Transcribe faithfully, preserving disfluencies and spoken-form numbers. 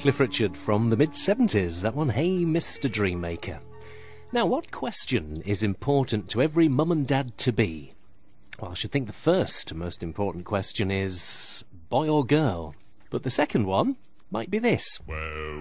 Cliff Richard from the mid seventies. That one, Hey Mister Dreammaker. Now, what question is important to every mum and dad to be? Well, I should think the first most important question is boy or girl. But the second one might be this. Well,